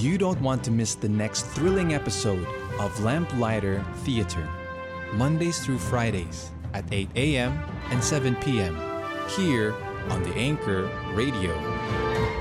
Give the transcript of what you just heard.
You don't want to miss the next thrilling episode of Lamplighter Theater, Mondays through Fridays at 8 a.m. and 7 p.m. here on the Anchor Radio.